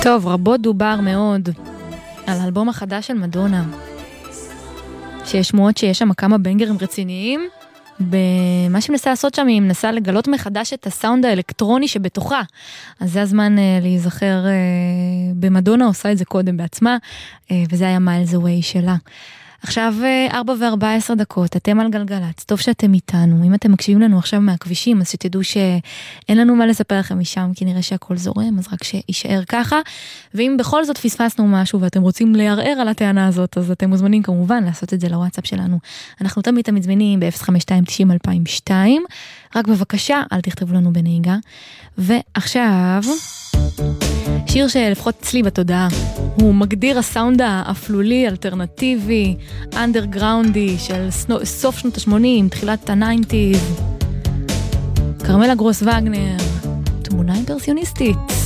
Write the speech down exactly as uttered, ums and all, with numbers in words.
טוב, רבות דובר מאוד על האלבום החדש של מדונה, שיש שמועות שיש שם כמה בנגרים רציניים, במה שמנסה לעשות שם היא מנסה לגלות מחדש את הסאונד האלקטרוני שבתוכה, אז זה הזמן uh, להיזכר uh, במדונה, עושה את זה קודם בעצמה, uh, וזה היה מיילס אווי שלה. עכשיו ארבע וארבע עשרה דקות, אתם על גלגלץ, טוב שאתם איתנו, אם אתם מקשיבים לנו עכשיו מהכבישים, אז שתדעו שאין לנו מה לספר לכם משם, כי נראה שהכל זורם, אז רק שישאר ככה, ואם בכל זאת פספסנו משהו, ואתם רוצים לערער על הטענה הזאת, אז אתם מוזמנים כמובן לעשות את זה לוואטסאפ שלנו, אנחנו תמיד תמיד זמינים ב-אפס חמש שתיים תשעים אלפיים ושתיים, רק בבקשה, אל תכתבו לנו בנהיגה, ועכשיו שיר שלפחות אצלי בתודעה, הוא מגדיר הסאונד האפלולי, אלטרנטיבי, אנדרגראונדי של סוף שנות ה-שמונים, תחילת ה-תשעים. קרמלה גרוס וגנר, תמונה אימפרסיוניסטית.